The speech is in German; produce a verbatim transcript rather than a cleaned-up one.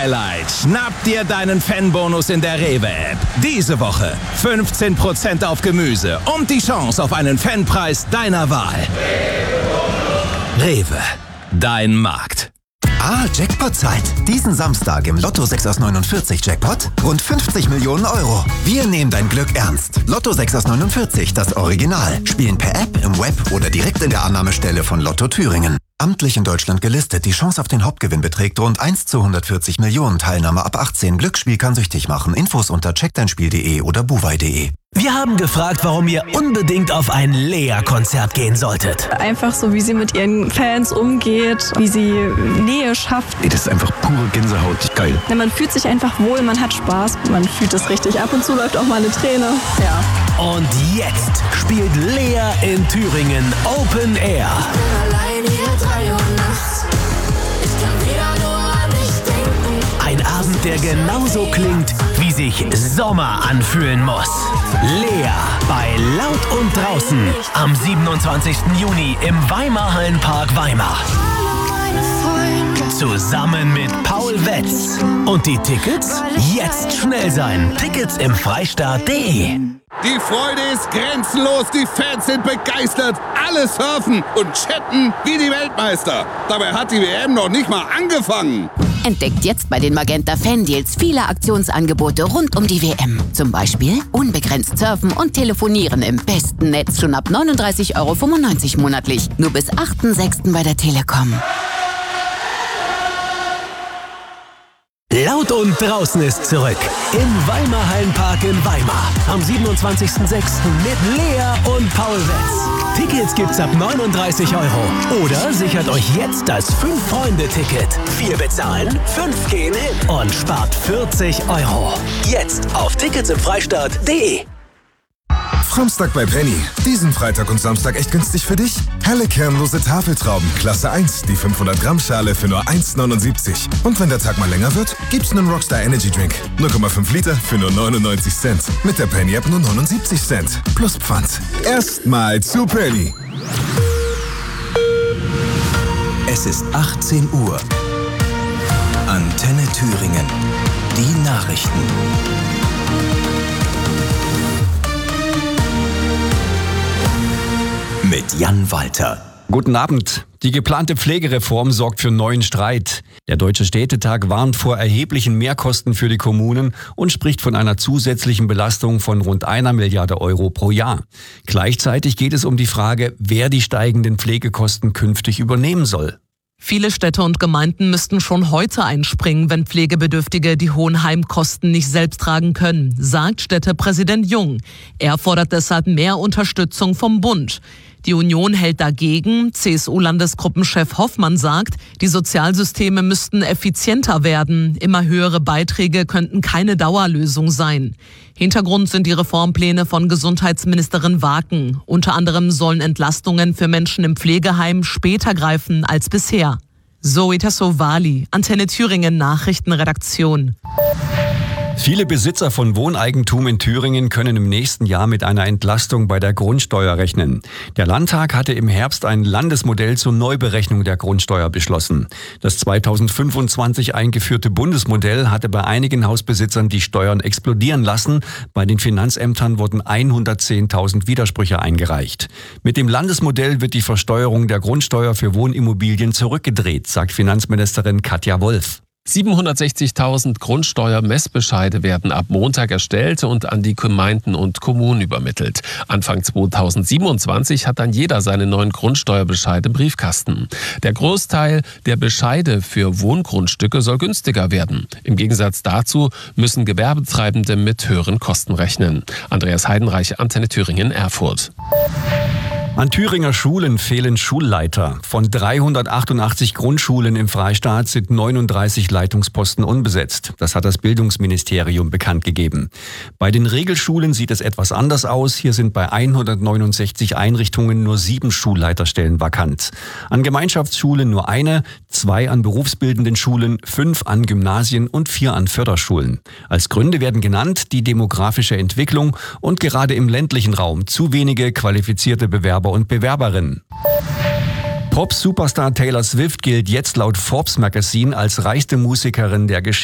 Highlight. Schnapp dir deinen Fanbonus in der Rewe-App. Diese Woche fünfzehn Prozent auf Gemüse und die Chance auf einen Fanpreis deiner Wahl. Rewe, dein Markt. Ah, Jackpot-Zeit. Diesen Samstag im Lotto sechs aus neunundvierzig Jackpot rund fünfzig Millionen Euro. Wir nehmen dein Glück ernst. Lotto sechs aus neunundvierzig, das Original. Spielen per App, im Web oder direkt in der Annahmestelle von Lotto Thüringen. Amtlich in Deutschland gelistet. Die Chance auf den Hauptgewinn beträgt rund eins zu hundertvierzig Millionen. Teilnahme ab achtzehn. Glücksspiel kann süchtig machen. Infos unter check dein spiel punkt de oder buwei punkt de. Wir haben gefragt, warum ihr unbedingt auf ein Lea-Konzert gehen solltet. Einfach so, wie sie mit ihren Fans umgeht, wie sie Nähe schafft. Ey, das ist einfach pure Gänsehaut. Geil. Ja, man fühlt sich einfach wohl, man hat Spaß, man fühlt es richtig. Ab und zu läuft auch mal eine Träne. Ja. Und jetzt spielt Lea in Thüringen Open Air. Allein hier drei Uhr nachts. Ich kann wieder nur an dich denken. Ein Abend, der genauso klingt, wie sich Sommer anfühlen muss. Lea bei Laut und Draußen am siebenundzwanzigsten Juni im Weimar Hallenpark Weimar. Zusammen mit Paul Wetz. Und die Tickets? Jetzt schnell sein. Tickets im Freistaat punkt de. Die Freude ist grenzenlos, die Fans sind begeistert, alle surfen und chatten wie die Weltmeister. Dabei hat die W M noch nicht mal angefangen. Entdeckt jetzt bei den Magenta Fan-Deals viele Aktionsangebote rund um die W M. Zum Beispiel unbegrenzt surfen und telefonieren im besten Netz schon ab neununddreißig Euro fünfundneunzig monatlich. Nur bis achten sechsten bei der Telekom. Laut und Draußen ist zurück im Weimar Hallenpark in Weimar am siebenundzwanzigsten sechsten mit Lea und Paul Wetz. Tickets gibt's ab neununddreißig Euro oder sichert euch jetzt das fünf-Freunde-Ticket. Vier bezahlen, fünf gehen hin und spart vierzig Euro. Jetzt auf Tickets im Freistaat punkt de. Samstag bei Penny. Diesen Freitag und Samstag echt günstig für dich? Helle kernlose Tafeltrauben, Klasse eins, die fünfhundert Gramm Schale für nur eins neunundsiebzig. Und wenn der Tag mal länger wird, gibt's einen Rockstar Energy Drink. null Komma fünf Liter für nur neunundneunzig Cent. Mit der Penny App nur neunundsiebzig Cent. Plus Pfand. Erstmal zu Penny. Es ist achtzehn Uhr. Antenne Thüringen. Die Nachrichten. Mit Jan Walter. Guten Abend. Die geplante Pflegereform sorgt für neuen Streit. Der Deutsche Städtetag warnt vor erheblichen Mehrkosten für die Kommunen und spricht von einer zusätzlichen Belastung von rund einer Milliarde Euro pro Jahr. Gleichzeitig geht es um die Frage, wer die steigenden Pflegekosten künftig übernehmen soll. Viele Städte und Gemeinden müssten schon heute einspringen, wenn Pflegebedürftige die hohen Heimkosten nicht selbst tragen können, sagt Städtepräsident Jung. Er fordert deshalb mehr Unterstützung vom Bund. Die Union hält dagegen. C S U-Landesgruppenchef Hoffmann sagt, die Sozialsysteme müssten effizienter werden. Immer höhere Beiträge könnten keine Dauerlösung sein. Hintergrund sind die Reformpläne von Gesundheitsministerin Waken. Unter anderem sollen Entlastungen für Menschen im Pflegeheim später greifen als bisher. Zoe Tassovali, Antenne Thüringen Nachrichtenredaktion. Viele Besitzer von Wohneigentum in Thüringen können im nächsten Jahr mit einer Entlastung bei der Grundsteuer rechnen. Der Landtag hatte im Herbst ein Landesmodell zur Neuberechnung der Grundsteuer beschlossen. Das zweitausendfünfundzwanzig eingeführte Bundesmodell hatte bei einigen Hausbesitzern die Steuern explodieren lassen. Bei den Finanzämtern wurden hundertzehntausend Widersprüche eingereicht. Mit dem Landesmodell wird die Versteuerung der Grundsteuer für Wohnimmobilien zurückgedreht, sagt Finanzministerin Katja Wolf. siebenhundertsechzigtausend Grundsteuer-Messbescheide werden ab Montag erstellt und an die Gemeinden und Kommunen übermittelt. Anfang zweitausendsiebenundzwanzig hat dann jeder seinen neuen Grundsteuerbescheid im Briefkasten. Der Großteil der Bescheide für Wohngrundstücke soll günstiger werden. Im Gegensatz dazu müssen Gewerbetreibende mit höheren Kosten rechnen. Andreas Heidenreich, Antenne Thüringen, Erfurt. An Thüringer Schulen fehlen Schulleiter. Von dreihundertachtundachtzig Grundschulen im Freistaat sind neununddreißig Leitungsposten unbesetzt. Das hat das Bildungsministerium bekannt gegeben. Bei den Regelschulen sieht es etwas anders aus. Hier sind bei hundertneunundsechzig Einrichtungen nur sieben Schulleiterstellen vakant. An Gemeinschaftsschulen nur eine, zwei an berufsbildenden Schulen, fünf an Gymnasien und vier an Förderschulen. Als Gründe werden genannt die demografische Entwicklung und gerade im ländlichen Raum zu wenige qualifizierte Bewerber und Bewerberinnen. Pop-Superstar Taylor Swift gilt jetzt laut Forbes Magazine als reichste Musikerin der Geschichte.